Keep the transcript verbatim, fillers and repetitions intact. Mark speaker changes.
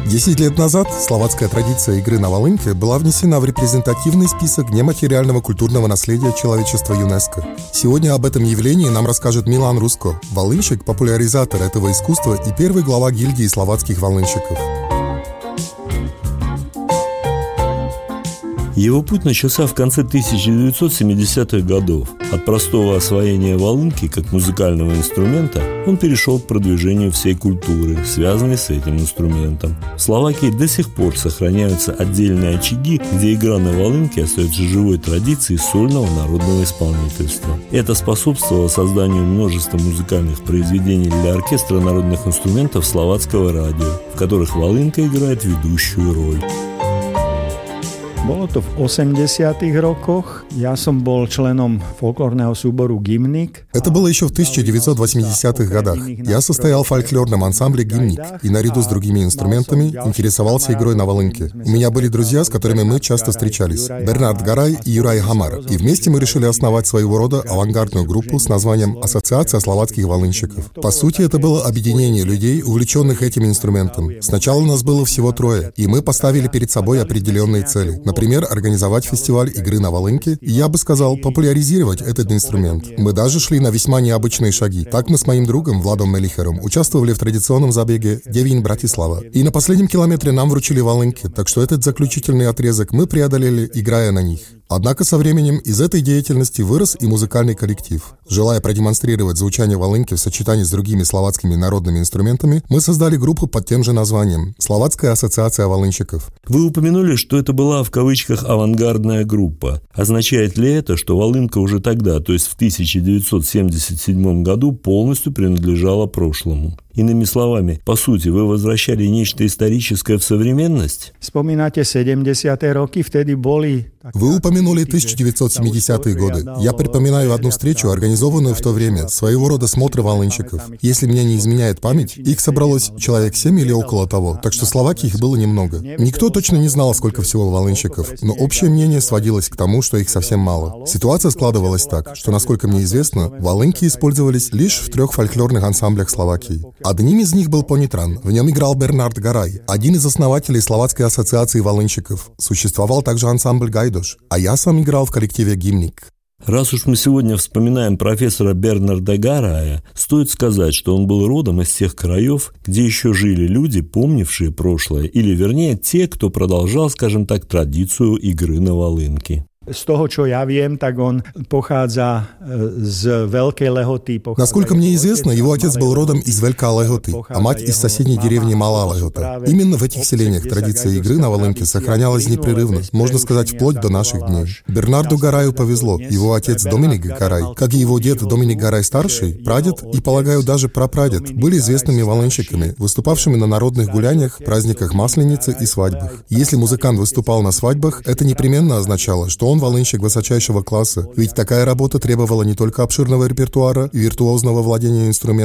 Speaker 1: Десять лет назад словацкая традиция игры на волынке была внесена в репрезентативный список нематериального культурного наследия человечества ЮНЕСКО. Сегодня об этом явлении нам расскажет Милан Руско, волынщик, популяризатор этого искусства и первый глава гильдии словацких волынщиков.
Speaker 2: Его путь начался в конце тысяча девятьсот семидесятых годов. От простого освоения волынки как музыкального инструмента он перешел к продвижению всей культуры, связанной с этим инструментом. В Словакии до сих пор сохраняются отдельные очаги, где игра на волынке остается живой традицией сольного народного исполнительства. Это способствовало созданию множества музыкальных произведений для оркестра народных инструментов словацкого радио, в которых волынка играет ведущую роль.
Speaker 3: Bolo to v osemdesiatych rokoch. Ja som bol členom folklórneho súboru Gimnik.
Speaker 1: Это было еще в тысяча девятьсот восьмидесятых годах. Я состоял в фольклорном ансамбле «Гимник» и наряду с другими инструментами интересовался игрой на волынке. У меня были друзья, с которыми мы часто встречались. Бернард Гарай и Юрай Хамар. И вместе мы решили основать своего рода авангардную группу с названием «Ассоциация словацких волынщиков». По сути, это было объединение людей, увлеченных этим инструментом. Сначала у нас было всего трое, и мы поставили перед собой определенные цели. Например, организовать фестиваль игры на волынке, и я бы сказал, популяризировать этот инструмент. Мы даже шли на весьма необычные шаги. Так мы с моим другом Владом Мелихером участвовали в традиционном забеге Девин Братислава. И на последнем километре нам вручили волынки, так что этот заключительный отрезок мы преодолели, играя на них. Однако со временем из этой деятельности вырос и музыкальный коллектив. Желая продемонстрировать звучание волынки в сочетании с другими словацкими народными инструментами, мы создали группу под тем же названием «Словацкая ассоциация волынщиков».
Speaker 2: Вы упомянули, что это была в кавычках «авангардная группа». Означает ли это, что волынка уже тогда, то есть в тысяча девятьсот семьдесят седьмом году, полностью принадлежала прошлому? Иными словами, по сути, вы возвращали нечто историческое в современность?
Speaker 3: Вспоминайте sedemdesiate roky, вtedy были...
Speaker 1: Вы упомянули тысяча девятьсот семидесятые годы. Я припоминаю одну встречу, организованную в то время, своего рода смотры волынщиков. Если мне не изменяет память, их собралось человек семь или около того, так что в Словакии их было немного. Никто точно не знал, сколько всего волынщиков, но общее мнение сводилось к тому, что их совсем мало. Ситуация складывалась так, что, насколько мне известно, волынки использовались лишь в трех фольклорных ансамблях Словакии. Одним из них был Понитран, в нем играл Бернард Гарай, один из основателей Словацкой ассоциации волынщиков. Существовал также ансамбль Гайдош, а я сам играл в коллективе «Гимник».
Speaker 2: Раз уж мы сегодня вспоминаем профессора Бернарда Гарая, стоит сказать, что он был родом из тех краев, где еще жили люди, помнившие прошлое, или, вернее, те, кто продолжал, скажем так, традицию игры на волынке.
Speaker 3: Z toho, čo ja viem, tak on pochádza z Veľkej Lehoty.
Speaker 1: Насколько мне известно, его отец был родом из Veľká Lehoty, а мать из соседней деревни Малá Lehota. Именно в этих селениях традиция игры на волынке сохранялась непрерывно, можно сказать, вплоть до наших дней. Бернарду Гараю повезло. Его отец Доминик Гарай, как и его дед Доминик Гарай-старший, прадед и, полагаю, даже прапрадед, были известными волынщиками, выступавшими на народных гуляниях, праздниках Масленицы и свадьбах. Если музыкант выступал на свадьбах, это непременно означало, что он Он волынщик высочайшего класса, ведь такая работа требовала не только обширного репертуара и виртуозного владения инструментом,